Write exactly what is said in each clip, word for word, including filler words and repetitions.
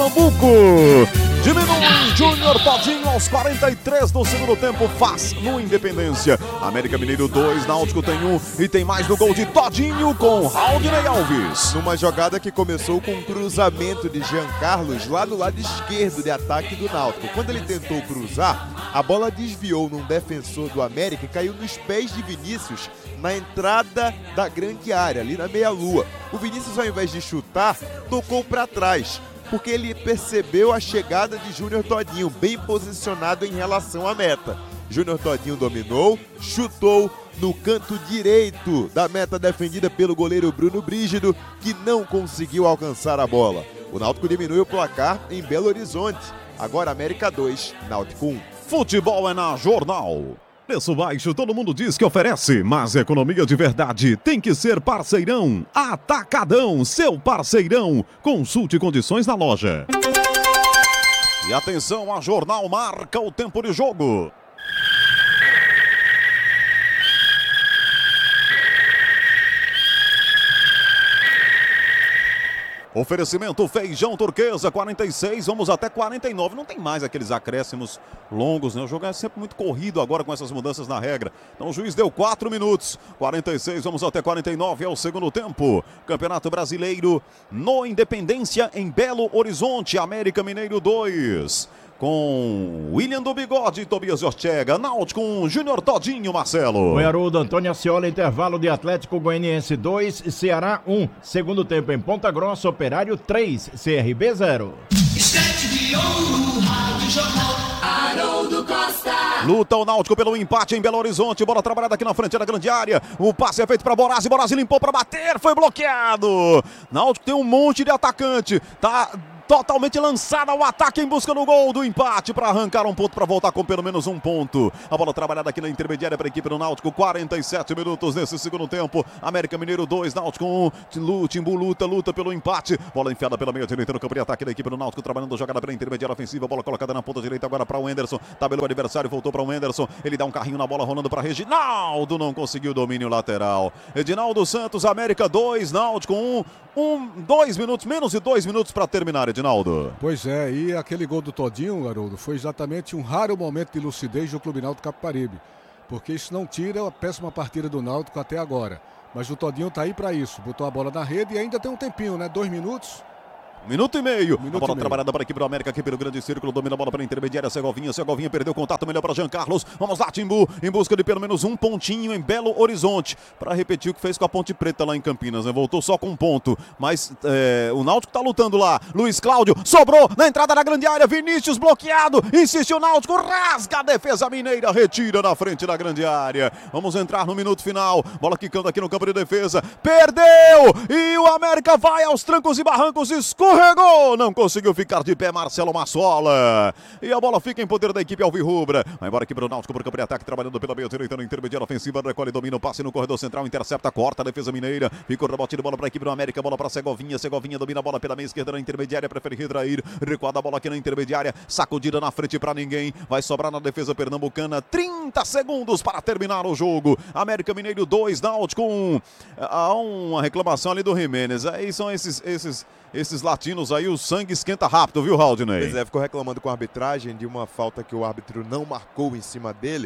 Pernambuco. Diminui Júnior Todinho aos quarenta e três do segundo tempo, faz no Independência. América Mineiro dois, Náutico tem um e tem mais no gol de Todinho com Haldney Alves. Numa jogada que começou com um cruzamento de Jean Carlos lá do lado esquerdo de ataque do Náutico. Quando ele tentou cruzar, a bola desviou num defensor do América e caiu nos pés de Vinícius na entrada da grande área, ali na meia-lua. O Vinícius, ao invés de chutar, tocou para trás, porque ele percebeu a chegada de Júnior Todinho, bem posicionado em relação à meta. Júnior Todinho dominou, chutou no canto direito da meta defendida pelo goleiro Bruno Brígido, que não conseguiu alcançar a bola. O Náutico diminui o placar em Belo Horizonte. Agora América dois, Náutico um. Futebol é na Jornal. Preço baixo, todo mundo diz que oferece, mas economia de verdade tem que ser Parceirão. Atacadão, seu parceirão. Consulte condições na loja. E atenção, a Jornal marca o tempo de jogo. Oferecimento Feijão Turquesa, quarenta e seis, vamos até quarenta e nove. Não tem mais aqueles acréscimos longos, né? O jogo é sempre muito corrido agora com essas mudanças na regra. Então o juiz deu quatro minutos. quarenta e seis, vamos até quarenta e nove, é o segundo tempo. Campeonato Brasileiro no Independência, em Belo Horizonte. América Mineiro dois. Com William do Bigode e Tobias Ortega. Náutico com Júnior Todinho, Marcelo. Oi, Haroldo, Antônio Asciola, intervalo de Atlético Goianiense dois, Ceará um. Segundo tempo em Ponta Grossa, Operário três, C R B zero. Esquete de ouro, Rádio Jornal, Haroldo Costa. Luta o Náutico pelo empate em Belo Horizonte. Bola trabalhada aqui na frente da grande área. O passe é feito para Borazzi. Borazzi limpou para bater. Foi bloqueado. Náutico tem um monte de atacante. Tá totalmente lançado ao ataque em busca do gol do empate para arrancar um ponto, para voltar com pelo menos um ponto. A bola trabalhada aqui na intermediária para a equipe do Náutico. quarenta e sete minutos nesse segundo tempo. América Mineiro dois, Náutico um. Timbu luta, luta pelo empate. Bola enfiada pela meia direita no campo de ataque da equipe do Náutico, trabalhando a jogada pela intermediária ofensiva. Bola colocada na ponta direita agora para o Enderson. Tabelou o adversário, voltou para o Enderson. Ele dá um carrinho na bola, rolando para Reginaldo. Não conseguiu domínio lateral. Edinaldo Santos, América dois, Náutico um. Um, dois minutos, menos de dois minutos para terminar, Edinaldo. Pois é, e aquele gol do Todinho, Haroldo, foi exatamente um raro momento de lucidez do Clube Náutico Capibaribe, porque isso não tira a péssima partida do Náutico até agora. Mas o Todinho tá aí para isso, botou a bola na rede e ainda tem um tempinho, né? Dois minutos. Um minuto e meio. Um minuto a bola meio. trabalhada para a equipe do América aqui pelo grande círculo. Domina a bola para a intermediária. Segovinha. Segovinha perdeu contato melhor para Jean Carlos. Vamos lá, Timbu. Em busca de pelo menos um pontinho em Belo Horizonte. Para repetir o que fez com a Ponte Preta lá em Campinas, né? Voltou só com um ponto. Mas é, o Náutico tá lutando lá. Luiz Cláudio sobrou na entrada da grande área. Vinícius bloqueado. Insiste o Náutico. Rasga a defesa mineira. Retira na frente da grande área. Vamos entrar no minuto final. Bola quicando aqui no campo de defesa. Perdeu! E o América vai aos trancos e barrancos. Escorregou! Não conseguiu ficar de pé Marcelo Massola. E a bola fica em poder da equipe alvirrubra. Vai embora aqui para o Náutico por campo de ataque, trabalhando pela meia direita no intermediário ofensiva. Recolhe, domina o passe no corredor central, intercepta, corta a defesa mineira. Fica o rebote de bola para a equipe do América. Bola para Segovinha. Segovinha domina a bola pela meia esquerda na intermediária. Prefere retrair. Recuada a bola aqui na intermediária. Sacudida na frente para ninguém. Vai sobrar na defesa pernambucana. trinta segundos para terminar o jogo. América Mineiro dois, Náutico um. Há uma reclamação ali do Jimenez. Aí são esses, esses, esses latinos aí. O sangue esquenta rápido, viu, Haldney? Pois é, ficou reclamando com a arbitragem de uma falta que o árbitro não marcou em cima dele.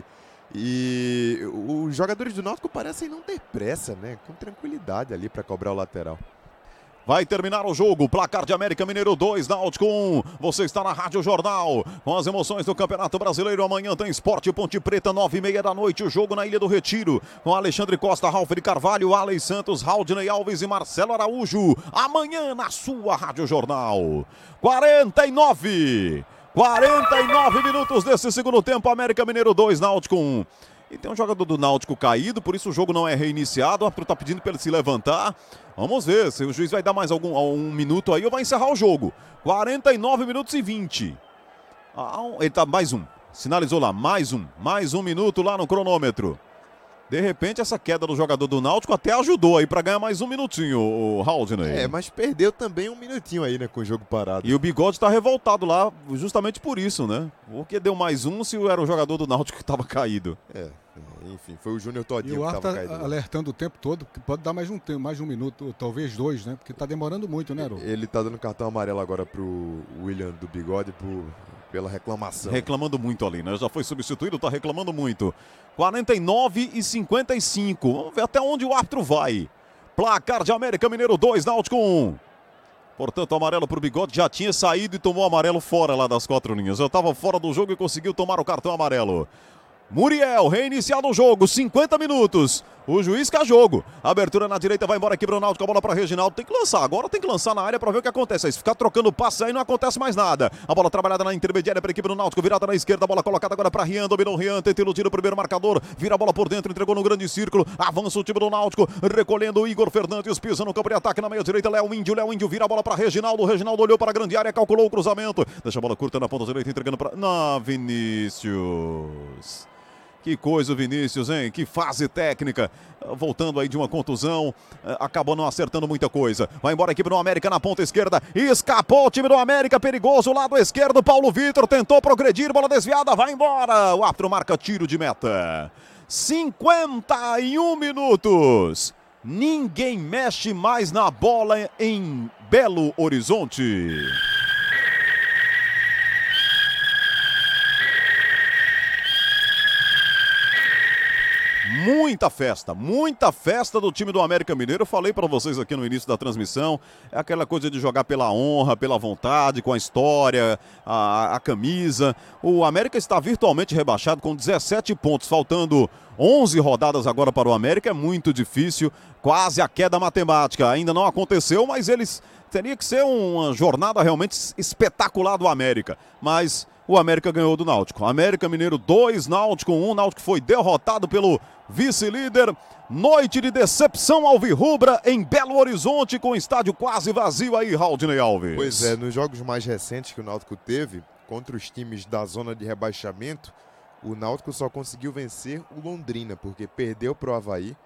E os jogadores do Náutico parecem não ter pressa, né? Com tranquilidade ali para cobrar o lateral. Vai terminar o jogo, placar de América Mineiro dois, Náutico um. Você está na Rádio Jornal, com as emoções do Campeonato Brasileiro. Amanhã tem Sport Ponte Preta, nove e meia da noite, o jogo na Ilha do Retiro, com Alexandre Costa, Ralf de Carvalho, Alex Santos, Haldney Alves e Marcelo Araújo. Amanhã na sua Rádio Jornal. quarenta e nove, quarenta e nove minutos desse segundo tempo, América Mineiro dois, Náutico um. E tem um jogador do Náutico caído, por isso o jogo não é reiniciado. O árbitro está pedindo para ele se levantar. Vamos ver se o juiz vai dar mais algum um minuto aí ou vai encerrar o jogo. quarenta e nove minutos e vinte. Ah, ele tá mais um. Sinalizou lá, mais um. Mais um minuto lá no cronômetro. De repente, essa queda do jogador do Náutico até ajudou aí para ganhar mais um minutinho, o Haldney. É, mas perdeu também um minutinho aí, né, com o jogo parado. E o Bigode tá revoltado lá justamente por isso, né? Porque deu mais um se era o jogador do Náutico que estava caído. É, enfim, foi o Júnior E Todinho o que ar estava tá caído. alertando o tempo todo, que pode dar mais um tempo, mais um minuto, talvez dois, né? Porque tá demorando muito, né, Haroldo? Ele tá dando cartão amarelo agora pro William do Bigode por, pela reclamação. Reclamando muito ali, né? Já foi substituído, tá reclamando muito. quarenta e nove e cinquenta e cinco. Vamos ver até onde o árbitro vai. Placar de América Mineiro dois, Náutico um. Portanto, amarelo pro Bigode, já tinha saído e tomou amarelo fora lá das quatro linhas. Já estava fora do jogo e conseguiu tomar o cartão amarelo. Muriel, reiniciado o jogo, cinquenta minutos. O juiz quer jogo. Abertura na direita, vai embora aqui pro Náutico, a bola para Reginaldo. Tem que lançar, agora tem que lançar na área para ver o que acontece. Se ficar trocando passe aí não acontece mais nada. A bola trabalhada na intermediária para a equipe do Náutico, virada na esquerda, a bola colocada agora para Rian, dominou o Rian, tenta iludir o primeiro marcador, vira a bola por dentro, entregou no grande círculo, avança o time do Náutico, recolhendo o Igor Fernandes, pisa no campo de ataque na meia direita, Léo Índio, Léo Índio vira a bola para Reginaldo, o Reginaldo olhou para a grande área, calculou o cruzamento, deixa a bola curta na ponta direita, entregando para... Na Vinícius... Que coisa o Vinícius, hein? Que fase técnica. Voltando aí de uma contusão. Acabou não acertando muita coisa. Vai embora a equipe do América na ponta esquerda. Escapou o time do América. Perigoso. Lado esquerdo. Paulo Vitor tentou progredir. Bola desviada. Vai embora. O árbitro marca tiro de meta. cinquenta e um minutos. Ninguém mexe mais na bola em Belo Horizonte. Muita festa, muita festa do time do América Mineiro. Eu falei para vocês aqui no início da transmissão, é aquela coisa de jogar pela honra, pela vontade, com a história, a, a camisa. O América está virtualmente rebaixado com dezessete pontos, faltando onze rodadas agora para o América. É muito difícil, quase a queda matemática. Ainda não aconteceu, mas eles teria que ser uma jornada realmente espetacular do América. Mas o América ganhou do Náutico. América Mineiro dois, Náutico um. Náutico foi derrotado pelo vice-líder. Noite de decepção alvirrubra em Belo Horizonte, com o estádio quase vazio aí, Raudinei Alves. Pois é, nos jogos mais recentes que o Náutico teve, contra os times da zona de rebaixamento, o Náutico só conseguiu vencer o Londrina, porque perdeu para o Avaí,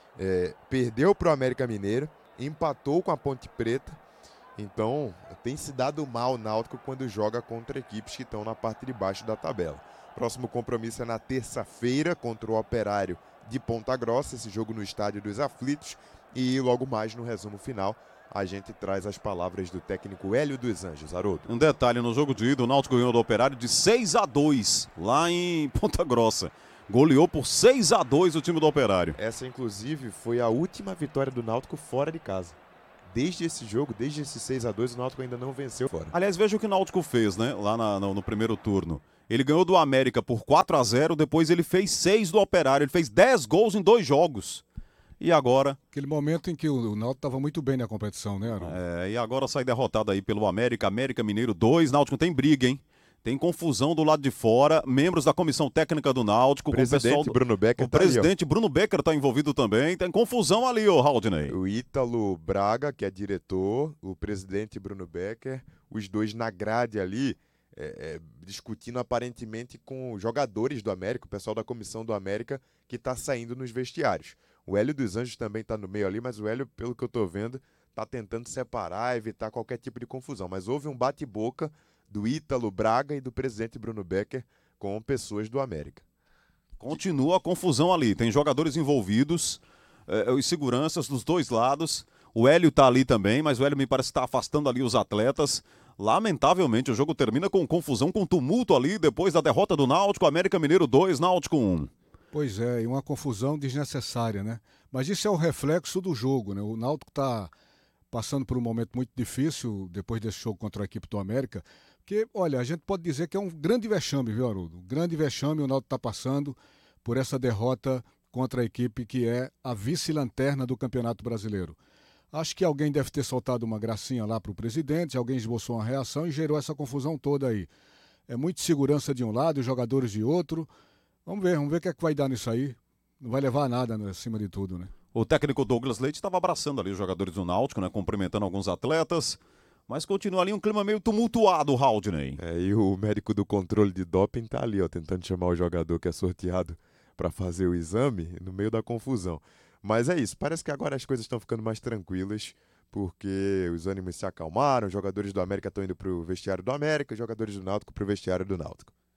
é, perdeu para o América Mineiro, empatou com a Ponte Preta. Então, tem se dado mal o Náutico quando joga contra equipes que estão na parte de baixo da tabela. Próximo compromisso é na terça-feira contra o Operário de Ponta Grossa, esse jogo no Estádio dos Aflitos. E logo mais, no resumo final, a gente traz as palavras do técnico Hélio dos Anjos. Haroldo. Um detalhe, no jogo de ida, o Náutico ganhou do Operário de seis a dois, lá em Ponta Grossa. Goleou por seis a dois o time do Operário. Essa, inclusive, foi a última vitória do Náutico fora de casa. Desde esse jogo, desde esse seis a dois, o Náutico ainda não venceu fora. Aliás, veja o que o Náutico fez, né? Lá na, no, no primeiro turno. Ele ganhou do América por quatro a zero, depois ele fez seis do Operário. Ele fez dez gols em dois jogos. E agora... Aquele momento em que o Náutico estava muito bem na competição, né, Haroldo? É, e agora sai derrotado aí pelo América. América Mineiro dois, Náutico tem briga, hein? Tem confusão do lado de fora, membros da comissão técnica do Náutico. O presidente com o pessoal do... Bruno Becker O tá presidente ali, Bruno Becker está envolvido também. Tem confusão ali, ô Raudinei. O Ítalo Braga, que é diretor, o presidente Bruno Becker, os dois na grade ali, é, é, discutindo aparentemente com jogadores do América, o pessoal da comissão do América, que está saindo nos vestiários. O Hélio dos Anjos também está no meio ali, mas o Hélio, pelo que eu estou vendo, está tentando separar, evitar qualquer tipo de confusão. Mas houve um bate-boca do Ítalo Braga e do presidente Bruno Becker com pessoas do América. Continua a confusão ali, tem jogadores envolvidos, eh, os seguranças dos dois lados. O Hélio tá ali também, mas o Hélio me parece que está afastando ali os atletas. Lamentavelmente, o jogo termina com confusão, com tumulto ali, depois da derrota do Náutico. América Mineiro dois, Náutico um. Pois é, e uma confusão desnecessária, né? Mas isso é o reflexo do jogo, né? O Náutico está passando por um momento muito difícil depois desse jogo contra a equipe do América, porque, olha, a gente pode dizer que é um grande vexame, viu, Haroldo? Um grande vexame o Náutico está passando por essa derrota contra a equipe que é a vice-lanterna do Campeonato Brasileiro. Acho que alguém deve ter soltado uma gracinha lá para o presidente, alguém esboçou uma reação e gerou essa confusão toda aí. É muita segurança de um lado, jogadores de outro. Vamos ver, vamos ver o que é que vai dar nisso aí. Não vai levar a nada, né, acima de tudo, né? O técnico Douglas Leite estava abraçando ali os jogadores do Náutico, né, cumprimentando alguns atletas, mas continua ali um clima meio tumultuado, Raudinei. É, e o médico do controle de doping tá ali, ó, tentando chamar o jogador que é sorteado para fazer o exame no meio da confusão. Mas é isso, parece que agora as coisas estão ficando mais tranquilas, porque os ânimos se acalmaram, os jogadores do América estão indo para o vestiário do América, os jogadores do Náutico para o vestiário do Náutico.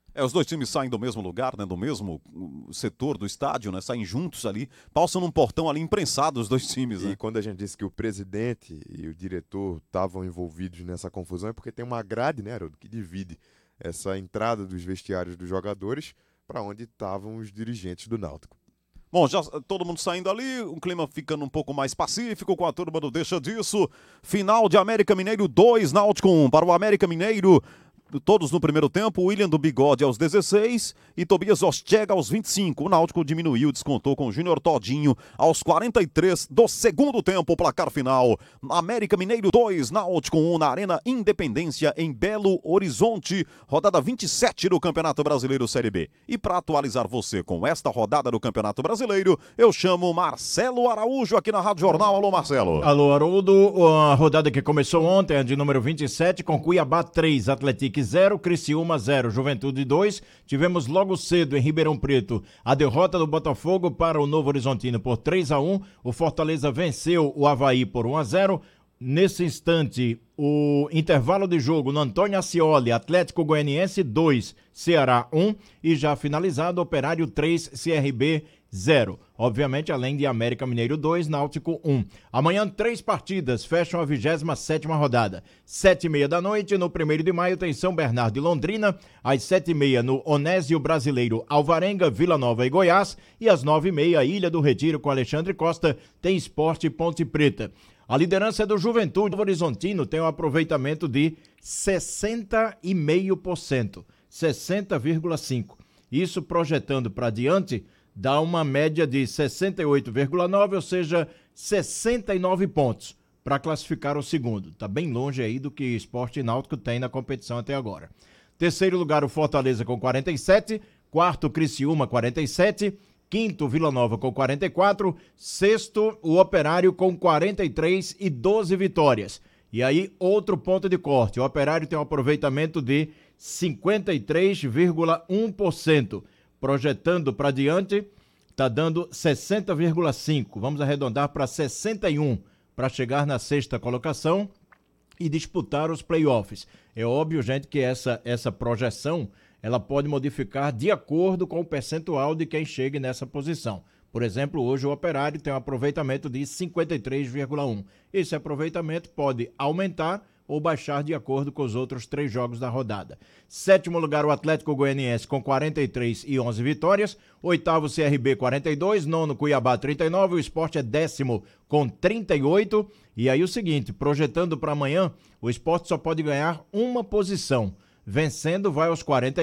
É, os dois times saem do mesmo lugar, né, do mesmo setor do estádio, né, saem juntos ali, passam num portão ali imprensados os dois times. Né? E quando a gente disse que o presidente e o diretor estavam envolvidos nessa confusão é porque tem uma grade, né, Haroldo, que divide essa entrada dos vestiários dos jogadores para onde estavam os dirigentes do Náutico. Bom, já todo mundo saindo ali, o clima ficando um pouco mais pacífico com a turma do Deixa Disso. Final de América Mineiro dois, Náutico um para o América Mineiro. Todos no primeiro tempo, William do Bigode aos dezesseis e Tobias Ostega aos vinte e cinco. O Náutico diminuiu, descontou com o Júnior Todinho aos quarenta e três do segundo tempo, placar final. América Mineiro dois, Náutico um na Arena Independência em Belo Horizonte, rodada vinte e sete do Campeonato Brasileiro Série B. E para atualizar você com esta rodada do Campeonato Brasileiro, eu chamo Marcelo Araújo aqui na Rádio Jornal. Alô, Marcelo. Alô, Haroldo. A rodada que começou ontem é de número vinte e sete, com Cuiabá três, Atlético zero, Criciúma zero, Juventude dois. Tivemos logo cedo em Ribeirão Preto a derrota do Botafogo para o Novo Horizontino por três a um. O Fortaleza venceu o Avaí por um a zero. Nesse instante, o intervalo de jogo no Antônio Ascioli, Atlético Goianiense dois, Ceará um. E já finalizado, Operário três, C R B zero. Obviamente, além de América Mineiro dois, Náutico um. Amanhã, três partidas fecham a vigésima sétima rodada. Sete e meia da noite, no primeiro de maio, tem São Bernardo e Londrina. Às sete e meia, no Onésio Brasileiro, Alvarenga, Vila Nova e Goiás. E às nove e meia, Ilha do Retiro, com Alexandre Costa, tem Sport e Ponte Preta. A liderança é do Juventude. O Horizontino tem um aproveitamento de sessenta vírgula cinco por cento. sessenta vírgula cinco por cento. Isso projetando para diante, dá uma média de sessenta e oito vírgula nove, ou seja, sessenta e nove pontos para classificar o segundo. Está bem longe aí do que Sport e Náutico tem na competição até agora. Terceiro lugar, o Fortaleza com quarenta e sete. Quarto, Criciúma, quarenta e sete. Quinto, Vila Nova com quarenta e quatro. Sexto, o Operário com quarenta e três e doze vitórias. E aí, outro ponto de corte. O Operário tem um aproveitamento de cinquenta e três vírgula um por cento. Projetando para diante, está dando sessenta vírgula cinco. Vamos arredondar para sessenta e um para chegar na sexta colocação e disputar os playoffs. É óbvio, gente, que essa, essa projeção ela pode modificar de acordo com o percentual de quem chegue nessa posição. Por exemplo, hoje o Operário tem um aproveitamento de cinquenta e três vírgula um. Esse aproveitamento pode aumentar ou baixar de acordo com os outros três jogos da rodada. Sétimo lugar, o Atlético Goianiense com quarenta e três e onze vitórias. Oitavo, C R B quarenta e dois. Nono, Cuiabá trinta e nove. O Sport é décimo com trinta e oito. E aí o seguinte, projetando para amanhã, o Sport só pode ganhar uma posição. Vencendo, vai aos quarenta